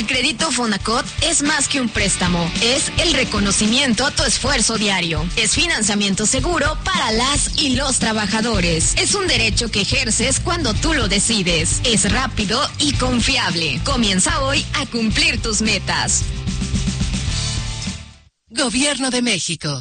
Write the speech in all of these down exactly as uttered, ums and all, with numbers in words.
El crédito Fonacot es más que un préstamo, es el reconocimiento a tu esfuerzo diario. Es financiamiento seguro para las y los trabajadores. Es un derecho que ejerces cuando tú lo decides. Es rápido y confiable. Comienza hoy a cumplir tus metas. Gobierno de México.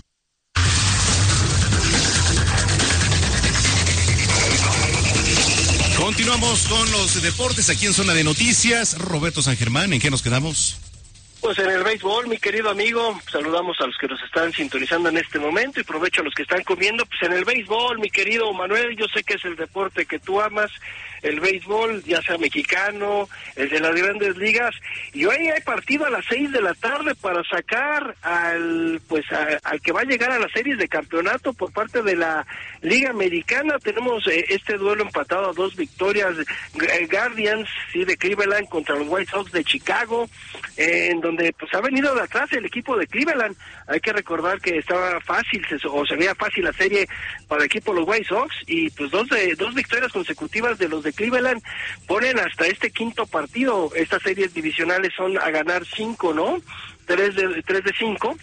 Continuamos con los deportes aquí en Zona de Noticias. Roberto San Germán, ¿en qué nos quedamos? Pues en el béisbol, mi querido amigo, saludamos a los que nos están sintonizando en este momento y provecho a los que están comiendo. Pues en el béisbol, mi querido Manuel, yo sé que es el deporte que tú amas, el béisbol, ya sea mexicano, el de las grandes ligas, y hoy hay partido a las seis de la tarde para sacar al pues a, al que va a llegar a las series de campeonato por parte de la Liga Americana. Tenemos eh, este duelo empatado a dos victorias, eh, Guardians sí, de Cleveland contra los White Sox de Chicago, eh, en donde pues ha venido de atrás el equipo de Cleveland. Hay que recordar que estaba fácil, se, o se veía fácil la serie para el equipo de los White Sox, y pues dos de dos victorias consecutivas de los de Cleveland ponen hasta este quinto partido. Estas series divisionales son a ganar cinco, ¿no? Tres de tres de cinco.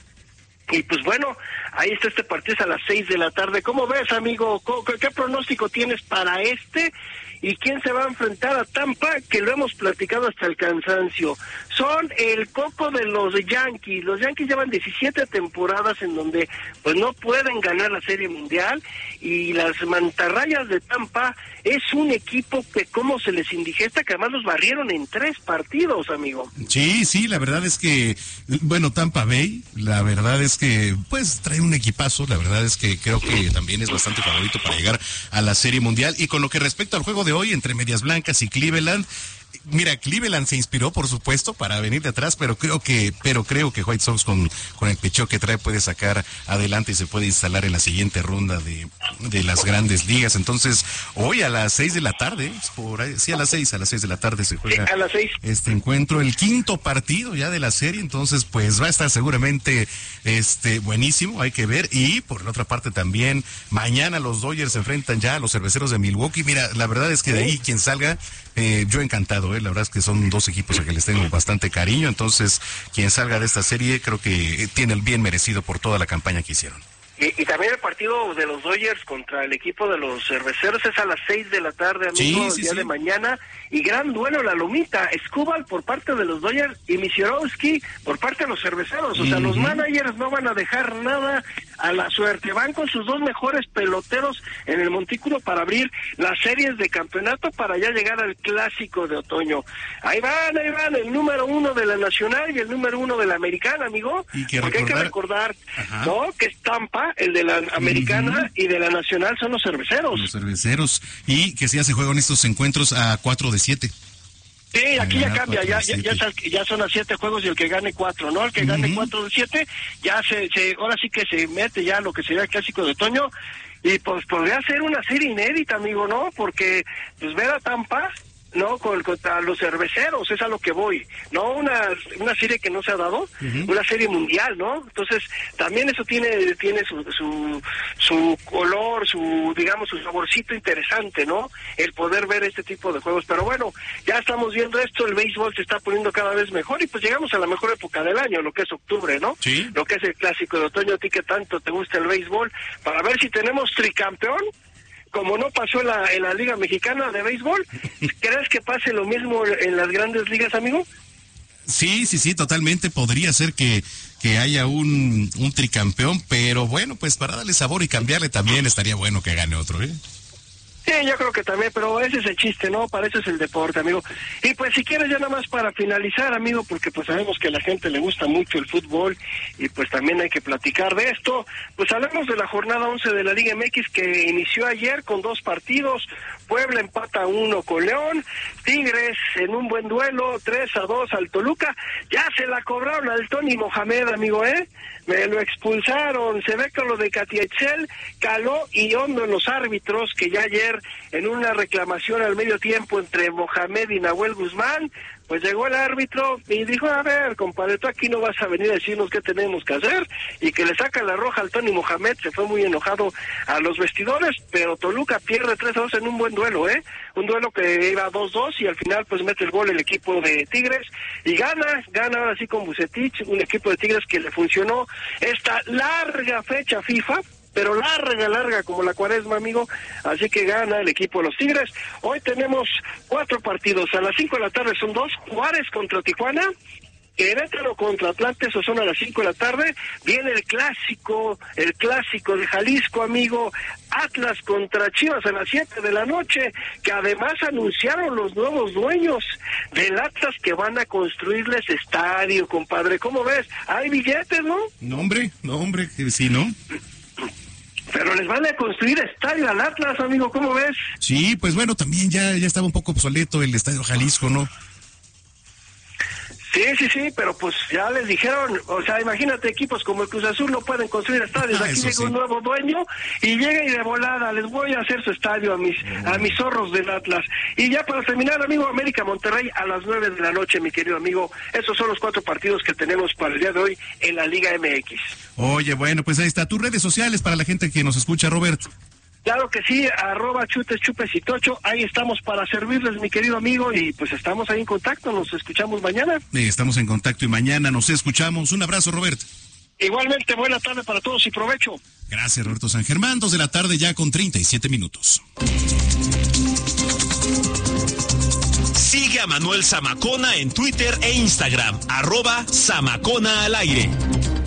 Y pues bueno, ahí está este partido, es a las seis de la tarde. ¿Cómo ves, amigo? ¿Qué pronóstico tienes para este? ¿Y quién se va a enfrentar a Tampa? Que lo hemos platicado hasta el cansancio. Son el coco de los Yankees. Los Yankees llevan diecisiete temporadas en donde pues no pueden ganar la Serie Mundial, y las mantarrayas de Tampa es un equipo que como se les indigesta, que además los barrieron en tres partidos, amigo. Sí, sí, la verdad es que, bueno, Tampa Bay, la verdad es que pues trae un equipazo, la verdad es que creo que también es bastante favorito para llegar a la Serie Mundial. Y con lo que respecta al juego de hoy entre Medias Blancas y Cleveland, mira, Cleveland se inspiró, por supuesto, para venir de atrás, pero creo que, pero creo que White Sox con, con el pecho que trae puede sacar adelante y se puede instalar en la siguiente ronda de, de las grandes ligas. Entonces, hoy a las seis de la tarde, por ahí, sí, a las seis, a las seis de la tarde se juega sí, a las seis. Este encuentro, el quinto partido ya de la serie. Entonces, pues va a estar seguramente este buenísimo, hay que ver. Y por la otra parte también, mañana los Dodgers se enfrentan ya a los Cerveceros de Milwaukee. Mira, la verdad es que de ahí quien salga, eh, yo encantado, eh, la verdad es que son dos equipos a que les tengo bastante cariño. Entonces, quien salga de esta serie creo que tiene el bien merecido por toda la campaña que hicieron. Y, y también el partido de los Dodgers contra el equipo de los Cerveceros es a las seis de la tarde, amigo, sí, sí, el día sí. de mañana. Y gran duelo, la Lomita, Escobar por parte de los Dodgers y Misiorowski por parte de los Cerveceros. O sea, uh-huh. Los managers no van a dejar nada a la suerte. Van con sus dos mejores peloteros en el montículo para abrir las series de campeonato para ya llegar al clásico de otoño. Ahí van, ahí van, el número uno de la Nacional y el número uno de la Americana, amigo. ¿Y que Porque recordar? hay que recordar, Ajá. ¿no? Que es Tampa, el de la Americana, uh-huh. y de la Nacional son los Cerveceros. Los Cerveceros. Y que ya se juegan estos encuentros a cuatro de siete. Sí, aquí ya cambia, ya, ya, ya, ya son a siete juegos y el que gane cuatro, ¿no? El que gane uh-huh. cuatro de siete, ya se, se, ahora sí que se mete ya lo que sería el clásico de otoño, y pues podría ser una serie inédita, amigo, ¿no? Porque, pues ver a Tampa, ¿no? Con, contra los Cerveceros, es a lo que voy, ¿no? Una una serie que no se ha dado, uh-huh. una serie mundial, ¿no? Entonces, también eso tiene tiene su, su su color, su, digamos, su saborcito interesante, ¿no? El poder ver este tipo de juegos. Pero bueno, ya estamos viendo esto, el béisbol se está poniendo cada vez mejor y pues llegamos a la mejor época del año, lo que es octubre, ¿no? Sí. Lo que es el clásico de otoño. A ti que tanto te gusta el béisbol, para ver si tenemos tricampeón, como no pasó en la, en la Liga Mexicana de Béisbol. ¿Crees que pase lo mismo en las grandes ligas, amigo? Sí, sí, sí, totalmente. Podría ser que, que haya un, un tricampeón, pero bueno, pues para darle sabor y cambiarle también estaría bueno que gane otro, ¿eh? Sí, yo creo que también, pero ese es el chiste, ¿no? Para eso es el deporte, amigo. Y pues si quieres ya nada más para finalizar, amigo, porque pues sabemos que a la gente le gusta mucho el fútbol y pues también hay que platicar de esto, pues hablamos de la jornada once de la Liga M X que inició ayer con dos partidos. Puebla empata uno con León, Tigres en un buen duelo, tres a dos al Toluca. Ya se la cobraron al Tony Mohamed, amigo, ¿eh? Me lo expulsaron. Se ve que lo de Catiechel caló y hondo en los árbitros, que ya ayer en una reclamación al medio tiempo entre Mohamed y Nahuel Guzmán, pues llegó el árbitro y dijo, a ver, compadre, tú aquí no vas a venir a decirnos qué tenemos que hacer, y que le saca la roja al Tony Mohamed. Se fue muy enojado a los vestidores, pero Toluca pierde tres a dos en un buen duelo. duelo, ¿eh? Un duelo que iba dos dos y al final pues mete el gol el equipo de Tigres y gana, gana ahora sí con Vucetich, un equipo de Tigres que le funcionó esta larga fecha FIFA, pero larga, larga como la cuaresma, amigo, así que gana el equipo de los Tigres. Hoy tenemos cuatro partidos, a las cinco de la tarde son dos, Juárez contra Tijuana, Querétaro contra Atlante, esos son a las cinco de la tarde, viene el clásico, el clásico de Jalisco, amigo, Atlas contra Chivas a las siete de la noche, que además anunciaron los nuevos dueños del Atlas que van a construirles estadio, compadre, ¿cómo ves? Hay billetes, ¿no? No, hombre, no, hombre, que sí, ¿no? Pero les van a construir estadio al Atlas, amigo, ¿cómo ves? Sí, pues bueno, también ya, ya estaba un poco obsoleto el Estadio Jalisco, ¿no? Sí, sí, sí, pero pues ya les dijeron, o sea, imagínate, equipos como el Cruz Azul no pueden construir estadios, Ah, aquí eso llega sí. un nuevo dueño y llega y de volada, les voy a hacer su estadio a mis a mis zorros del Atlas. Y ya para terminar, amigo, América Monterrey a las nueve de la noche, mi querido amigo, esos son los cuatro partidos que tenemos para el día de hoy en la Liga M X. Oye, bueno, pues ahí está, tus redes sociales para la gente que nos escucha, Robert. Claro que sí, arroba chutes, chupes y tocho, ahí estamos para servirles, mi querido amigo, y pues estamos ahí en contacto, nos escuchamos mañana. Eh, estamos en contacto y mañana nos escuchamos. Un abrazo, Robert. Igualmente, buena tarde para todos y provecho. Gracias, Roberto San Germán, dos de la tarde ya con treinta y siete minutos. Sigue a Manuel Zamacona en Twitter e Instagram, arroba Zamacona al aire.